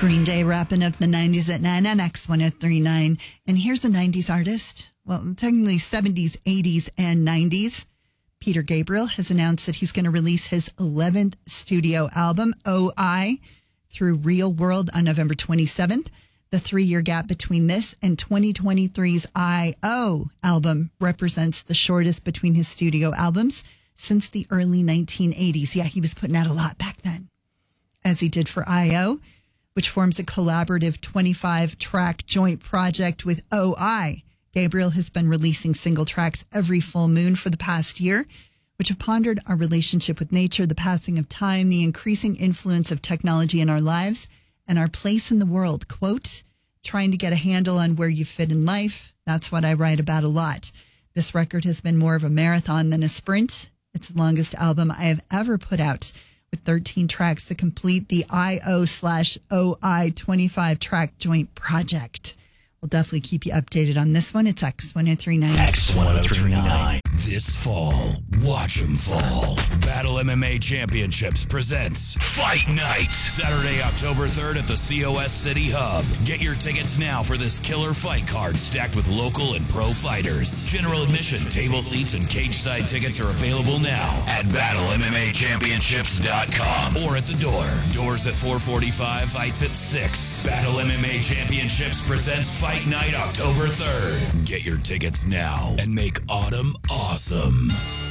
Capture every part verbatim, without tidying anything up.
Green Day wrapping up the nineties at nine on X one oh three point nine. And here's a nineties artist. Well, technically seventies, eighties, and nineties. Peter Gabriel has announced that he's going to release his eleventh studio album, O I, through Real World on November twenty-seventh. The three-year gap between this and twenty twenty-three's I O album represents the shortest between his studio albums since the early nineteen eighties. Yeah, he was putting out a lot back then, as he did for I O, which forms a collaborative twenty-five track joint project with O I. Gabriel has been releasing single tracks every full moon for the past year, which have pondered our relationship with nature, the passing of time, the increasing influence of technology in our lives, and our place in the world. Quote, trying to get a handle on where you fit in life. That's what I write about a lot. This record has been more of a marathon than a sprint. It's the longest album I have ever put out, with thirteen tracks to complete the I O slash O I twenty-five track joint project. We'll definitely keep you updated on this one. It's X one oh three point nine. X one oh three point nine. This fall, watch 'em fall. Battle M M A Championships presents Fight Night. Saturday, October third at the C O S City Hub. Get your tickets now for this killer fight card stacked with local and pro fighters. General admission, table seats, and cage side tickets are available now at battle m m a championships dot com or at the door. Doors at four forty-five, fights at six. Battle M M A Championships presents Fight Night, October third. Get your tickets now and make autumn awesome.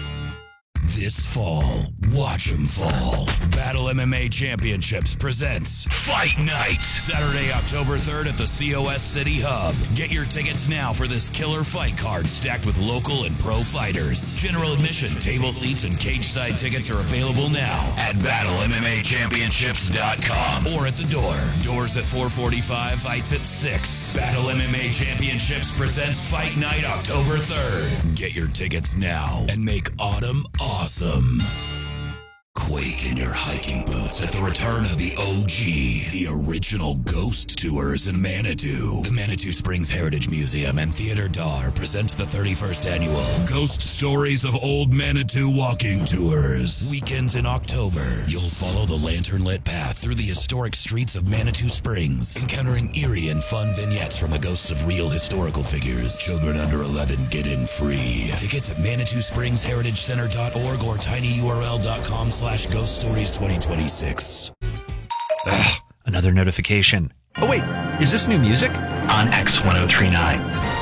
This fall, watch 'em fall. Battle M M A Championships presents Fight Night. Saturday, October third at the C O S City Hub. Get your tickets now for this killer fight card stacked with local and pro fighters. General admission, table seats, and cage side tickets are available now at battle m m a championships dot com or at the door. Doors at four forty-five, fights at six. Battle M M A Championships presents Fight Night, October third. Get your tickets now and make autumn awesome. Awesome. Quake in your hiking boots at the return of the O G, the original ghost tours in Manitou. The Manitou Springs Heritage Museum and Theater Dar present the thirty-first annual Ghost Stories of Old Manitou Walking Tours. Weekends in October, you'll follow the lantern-lit path through the historic streets of Manitou Springs, encountering eerie and fun vignettes from the ghosts of real historical figures. Children under eleven get in free. Tickets at manitou springs heritage center dot org or tinyurl dot com slash Ghost Stories twenty twenty-six. Ugh, another notification. Oh wait, is this new music? On X one oh three point nine.